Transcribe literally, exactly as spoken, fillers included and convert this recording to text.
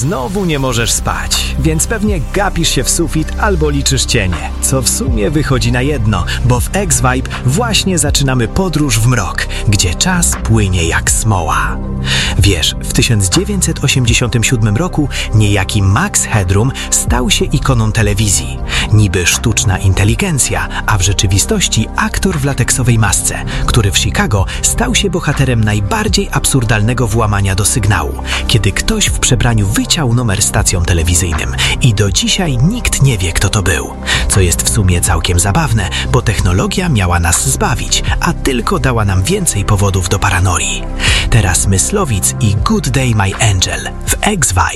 znowu nie możesz spać, więc pewnie gapisz się w sufit albo liczysz cienie, co w sumie wychodzi na jedno, bo w X-Vibe właśnie zaczynamy podróż w mrok, gdzie czas płynie jak smoła. Wiesz, w tysiąc dziewięćset osiemdziesiątym siódmym roku niejaki Max Headroom stał się ikoną telewizji. Niby sztuczna inteligencja, a w rzeczywistości aktor w lateksowej masce, który w Chicago stał się bohaterem najbardziej absurdalnego włamania do sygnału, kiedy ktoś w przebraniu wyciął numer stacjom telewizyjnym i do dzisiaj nikt nie wie, kto to był. Co jest w sumie całkiem zabawne, bo technologia miała nas zbawić, a tylko dała nam więcej powodów do paranoii. Teraz Myslowic i Good Day My Angel w X-Vibe.